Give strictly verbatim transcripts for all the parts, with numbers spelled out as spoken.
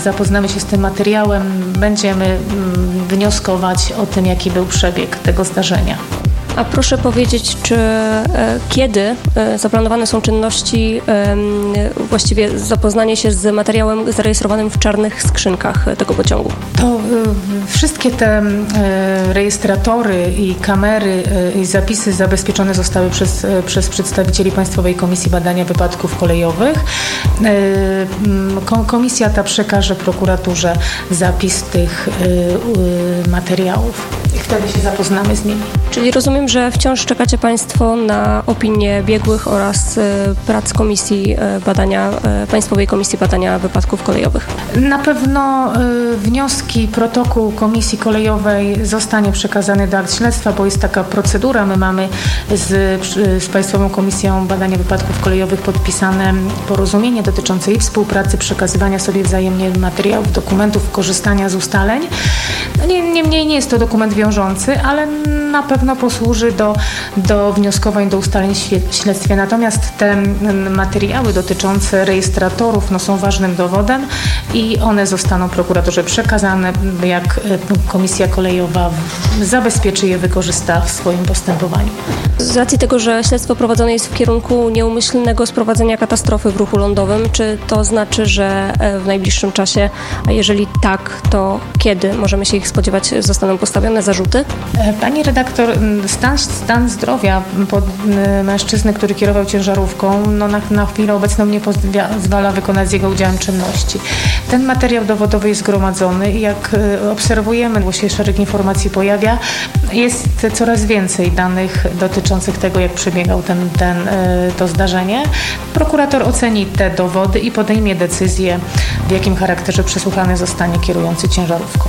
zapoznamy się z tym materiałem, będziemy wnioskować o tym, jaki był przebieg tego zdarzenia. A proszę powiedzieć, czy e, kiedy e, zaplanowane są czynności, e, właściwie zapoznanie się z materiałem zarejestrowanym w czarnych skrzynkach tego pociągu? To e, wszystkie te e, rejestratory i kamery e, i zapisy zabezpieczone zostały przez, e, przez przedstawicieli Państwowej Komisji Badania Wypadków Kolejowych. E, komisja ta przekaże prokuraturze zapis tych e, e, materiałów i wtedy się zapoznamy z nimi. Czyli rozumiem, że wciąż czekacie Państwo na opinię biegłych oraz prac Komisji Badania, Państwowej Komisji Badania Wypadków Kolejowych. Na pewno wnioski, protokół Komisji Kolejowej zostanie przekazany do akt śledztwa, bo jest taka procedura. My mamy z, z Państwową Komisją Badania Wypadków Kolejowych podpisane porozumienie dotyczące jej współpracy, przekazywania sobie wzajemnie materiałów, dokumentów, korzystania z ustaleń. Niemniej nie jest to dokument wiążący, ale na pewno posłuży do, do wnioskowań, do ustaleń w śledztwie. Natomiast te materiały dotyczące rejestratorów no, są ważnym dowodem i one zostaną prokuraturze przekazane, jak Komisja Kolejowa zabezpieczy je, wykorzysta w swoim postępowaniu. Z racji tego, że śledztwo prowadzone jest w kierunku nieumyślnego sprowadzenia katastrofy w ruchu lądowym, czy to znaczy, że w najbliższym czasie, a jeżeli tak, to kiedy możemy się ich spodziewać, zostaną postawione zarzuty? Pani redaktor, stan, stan zdrowia pod, mężczyzny, który kierował ciężarówką, no na, na chwilę obecną nie pozwala wykonać z jego udziałem czynności. Ten materiał dowodowy jest zgromadzony i jak obserwujemy, bo się szereg informacji pojawia, jest coraz więcej danych dotyczących tego, jak przebiegał ten, ten, to zdarzenie. Prokurator oceni te dowody i podejmie decyzję, w jakim charakterze przesłuchany zostanie kierujący ciężarówką.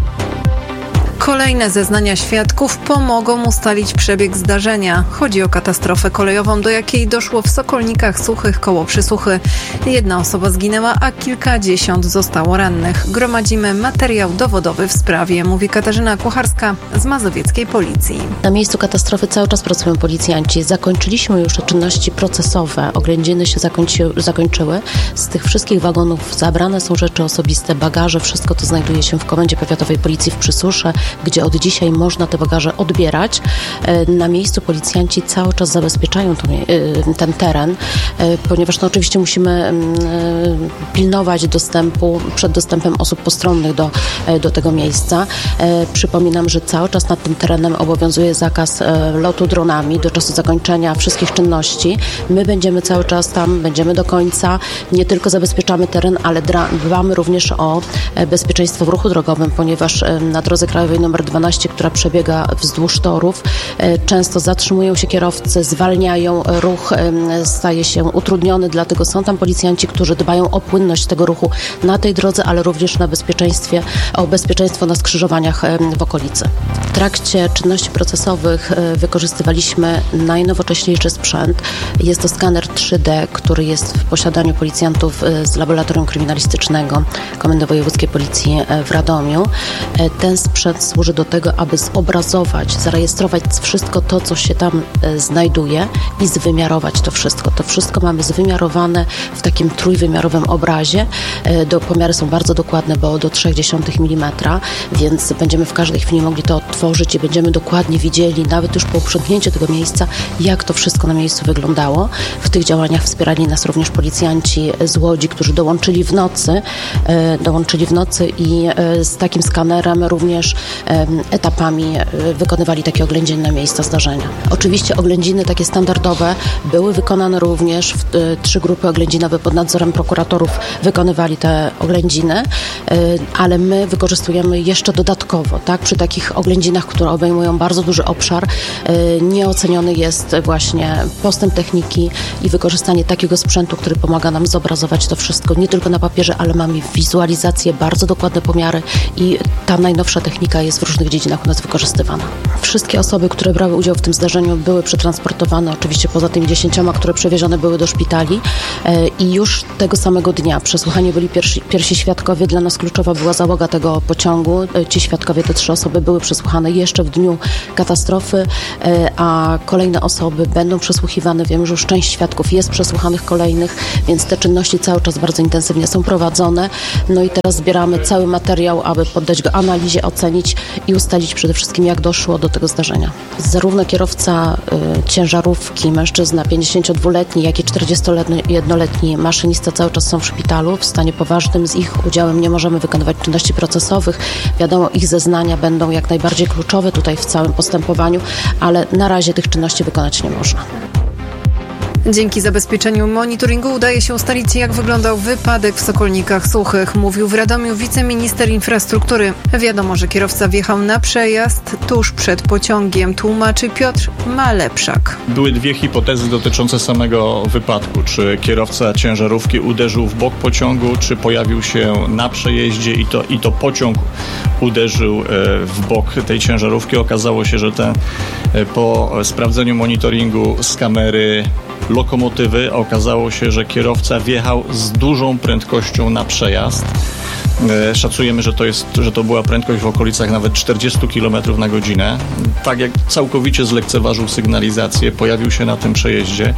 Kolejne zeznania świadków pomogą ustalić przebieg zdarzenia. Chodzi o katastrofę kolejową, do jakiej doszło w Sokolnikach Suchych koło Przysuchy. Jedna osoba zginęła, a kilkadziesiąt zostało rannych. Gromadzimy materiał dowodowy w sprawie, mówi Katarzyna Kucharska z mazowieckiej policji. Na miejscu katastrofy cały czas pracują policjanci. Zakończyliśmy już czynności procesowe. Oględziny się zakończy, zakończyły. Z tych wszystkich wagonów zabrane są rzeczy osobiste, bagaże. Wszystko to znajduje się w Komendzie Powiatowej Policji w Przysusze, gdzie od dzisiaj można te bagaże odbierać. Na miejscu policjanci cały czas zabezpieczają ten teren, ponieważ no oczywiście musimy pilnować dostępu, przed dostępem osób postronnych do, do tego miejsca. Przypominam, że cały czas nad tym terenem obowiązuje zakaz lotu dronami do czasu zakończenia wszystkich czynności. My będziemy cały czas tam, będziemy do końca. Nie tylko zabezpieczamy teren, ale dbamy również o bezpieczeństwo w ruchu drogowym, ponieważ na drodze krajowej numer dwanaście, która przebiega wzdłuż torów, często zatrzymują się kierowcy, zwalniają, ruch staje się utrudniony, dlatego są tam policjanci, którzy dbają o płynność tego ruchu na tej drodze, ale również na bezpieczeństwie, o bezpieczeństwo na skrzyżowaniach w okolicy. W trakcie czynności procesowych wykorzystywaliśmy najnowocześniejszy sprzęt. Jest to skaner trzy D, który jest w posiadaniu policjantów z Laboratorium Kryminalistycznego Komendy Wojewódzkiej Policji w Radomiu. Ten sprzęt służy do tego, aby zobrazować, zarejestrować wszystko to, co się tam znajduje i zwymiarować to wszystko. To wszystko mamy zwymiarowane w takim trójwymiarowym obrazie. Do, pomiary są bardzo dokładne, bo do trzy dziesiąte milimetra, więc będziemy w każdej chwili mogli to odtworzyć i będziemy dokładnie widzieli, nawet już po uprzątnięciu tego miejsca, jak to wszystko na miejscu wyglądało. W tych działaniach wspierali nas również policjanci z Łodzi, którzy dołączyli w nocy, dołączyli w nocy i z takim skanerem również etapami wykonywali takie oględziny na miejsca zdarzenia. Oczywiście oględziny takie standardowe były wykonane również, w, trzy grupy oględzinowe pod nadzorem prokuratorów wykonywali te oględziny, ale my wykorzystujemy jeszcze dodatkowo, tak, przy takich oględzinach, które obejmują bardzo duży obszar, nieoceniony jest właśnie postęp techniki i wykorzystanie takiego sprzętu, który pomaga nam zobrazować to wszystko nie tylko na papierze, ale mamy wizualizację, bardzo dokładne pomiary i ta najnowsza technika jest w różnych dziedzinach u nas wykorzystywana. Wszystkie osoby, które brały udział w tym zdarzeniu, były przetransportowane, oczywiście poza tymi dziesięcioma, które przewiezione były do szpitali i już tego samego dnia przesłuchani byli pierwsi, pierwsi świadkowie. Dla nas kluczowa była załoga tego pociągu. Ci świadkowie, te trzy osoby były przesłuchane jeszcze w dniu katastrofy, a kolejne osoby będą przesłuchiwane. Wiem, że już część świadków jest przesłuchanych kolejnych, więc te czynności cały czas bardzo intensywnie są prowadzone. No i teraz zbieramy cały materiał, aby poddać go analizie, ocenić i ustalić przede wszystkim, jak doszło do tego zdarzenia. Zarówno kierowca y, ciężarówki, mężczyzna pięćdziesięciodwuletni, jak i czterdziestojednoletni maszynista cały czas są w szpitalu w stanie poważnym. Z ich udziałem nie możemy wykonywać czynności procesowych. Wiadomo, ich zeznania będą jak najbardziej kluczowe tutaj w całym postępowaniu, ale na razie tych czynności wykonać nie można. Dzięki zabezpieczeniu monitoringu udaje się ustalić, jak wyglądał wypadek w Sokolnikach Suchych, mówił w Radomiu wiceminister infrastruktury. Wiadomo, że kierowca wjechał na przejazd tuż przed pociągiem, tłumaczy Piotr Malepszak. Były dwie hipotezy dotyczące samego wypadku. Czy kierowca ciężarówki uderzył w bok pociągu, czy pojawił się na przejeździe i to, i to pociąg uderzył w bok tej ciężarówki. Okazało się, że ten, po sprawdzeniu monitoringu z kamery lokomotywy okazało się, że kierowca wjechał z dużą prędkością na przejazd. Szacujemy, że to, jest, że to była prędkość w okolicach nawet czterdzieści kilometrów na godzinę. Tak jak całkowicie zlekceważył sygnalizację, pojawił się na tym przejeździe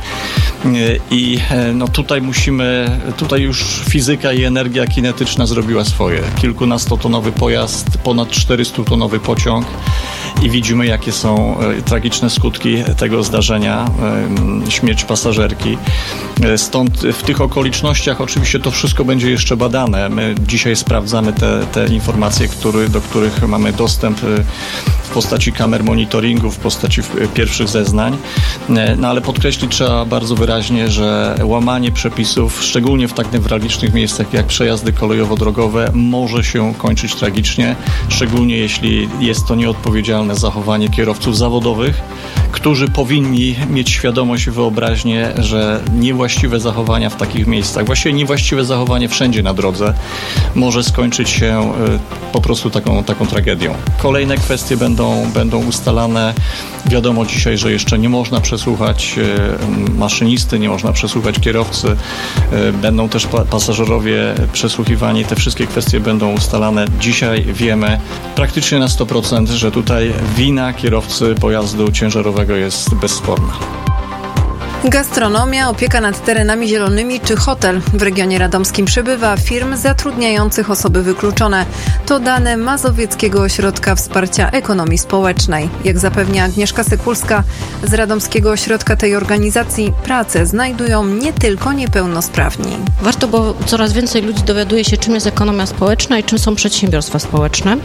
i no tutaj musimy, tutaj już fizyka i energia kinetyczna zrobiła swoje. Kilkunastotonowy pojazd, ponad czterystutonowy pociąg i widzimy, jakie są tragiczne skutki tego zdarzenia, śmierć pasażerki. Stąd w tych okolicznościach oczywiście to wszystko będzie jeszcze badane. My dzisiaj sprawdzamy te, te informacje, który, do których mamy dostęp w postaci kamer monitoringu, w postaci pierwszych zeznań. No ale podkreślić trzeba bardzo wyraźnie, że łamanie przepisów, szczególnie w tak newralgicznych miejscach jak przejazdy kolejowo-drogowe, może się kończyć tragicznie, szczególnie jeśli jest to nieodpowiedzialne zachowanie kierowców zawodowych, którzy powinni mieć świadomość i wyobraźnię, że niewłaściwe zachowania w takich miejscach, właściwie niewłaściwe zachowanie wszędzie na drodze może skończyć się po prostu taką, taką tragedią. Kolejne kwestie będą, będą ustalane. Wiadomo dzisiaj, że jeszcze nie można przesłuchać maszynisty, nie można przesłuchać kierowcy. Będą też pasażerowie przesłuchiwani. Te wszystkie kwestie będą ustalane. Dzisiaj wiemy praktycznie na sto procent, że tutaj wina kierowcy pojazdu ciężarowego jest bezsporna. Gastronomia, opieka nad terenami zielonymi czy hotel. W regionie radomskim przybywa firm zatrudniających osoby wykluczone. To dane Mazowieckiego Ośrodka Wsparcia Ekonomii Społecznej. Jak zapewnia Agnieszka Sekulska z Radomskiego Ośrodka tej organizacji, pracę znajdują nie tylko niepełnosprawni. Warto, bo coraz więcej ludzi dowiaduje się, czym jest ekonomia społeczna i czym są przedsiębiorstwa społeczne.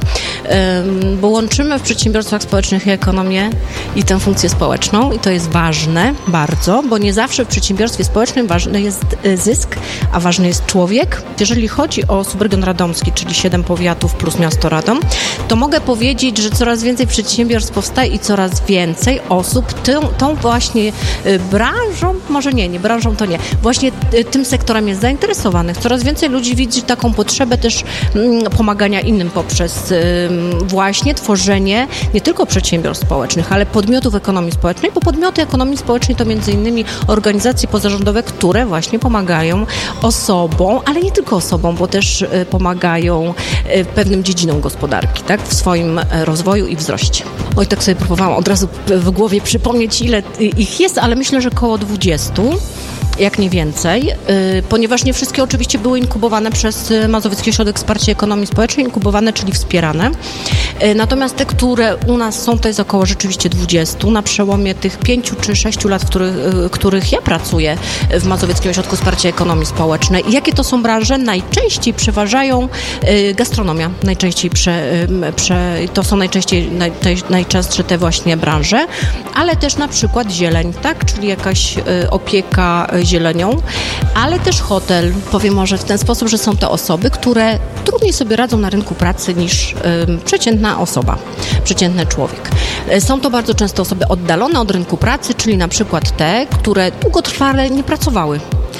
Bo łączymy w przedsiębiorstwach społecznych i ekonomię i tę funkcję społeczną i to jest ważne, bardzo, bo nie zawsze w przedsiębiorstwie społecznym ważny jest zysk, a ważny jest człowiek. Jeżeli chodzi o subregion radomski, czyli siedem powiatów plus miasto Radom, to mogę powiedzieć, że coraz więcej przedsiębiorstw powstaje i coraz więcej osób tą, tą właśnie branżą, może nie, nie branżą to nie, właśnie tym sektorem jest zainteresowanych. Coraz więcej ludzi widzi taką potrzebę też pomagania innym poprzez właśnie tworzenie nie tylko przedsiębiorstw społecznych, ale podmiotów ekonomii społecznej, bo podmioty ekonomii społecznej to między innymi organizacje pozarządowe, które właśnie pomagają osobom, ale nie tylko osobom, bo też pomagają pewnym dziedzinom gospodarki, tak, w swoim rozwoju i wzroście. Oj, tak sobie próbowałam od razu w głowie przypomnieć, ile ich jest, ale myślę, że koło dwudziestu. Jak nie więcej, ponieważ nie wszystkie oczywiście były inkubowane przez Mazowiecki Ośrodek Wsparcia Ekonomii Społecznej, inkubowane, czyli wspierane. Natomiast te, które u nas są, to jest około rzeczywiście dwudziestu. Na przełomie tych pięciu czy sześciu lat, w których, których ja pracuję w Mazowieckim Ośrodku Wsparcia Ekonomii Społecznej. I jakie to są branże? Najczęściej przeważają gastronomia. Najczęściej prze, prze, to są najczęściej, naj, najczęstsze te właśnie branże, ale też na przykład zieleń, tak? Czyli jakaś opieka zielenią, ale też hotel. Powiem może w ten sposób, że są to osoby, które trudniej sobie radzą na rynku pracy niż y, przeciętna osoba, przeciętny człowiek. Są to bardzo często osoby oddalone od rynku pracy, czyli na przykład te, które długotrwale nie pracowały.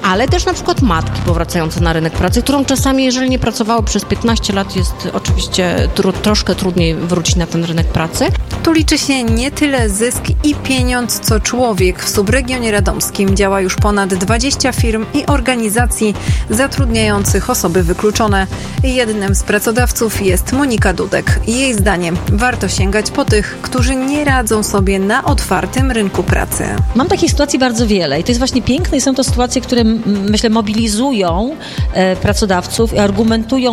ale też na przykład matki powracające na rynek pracy, którą czasami, jeżeli nie pracowały przez piętnaście lat, jest oczywiście tru, troszkę trudniej wrócić na ten rynek pracy. Tu liczy się nie tyle zysk i pieniądz, co człowiek. W subregionie radomskim działa już ponad dwadzieścia firm i organizacji zatrudniających osoby wykluczone. Jednym z pracodawców jest Monika Dudek. Jej zdaniem warto sięgać po tych, którzy nie radzą sobie na otwartym rynku pracy. Mam takich sytuacji bardzo wiele i to jest właśnie piękne i są to sytuacje, które myślę mobilizują pracodawców i argumentują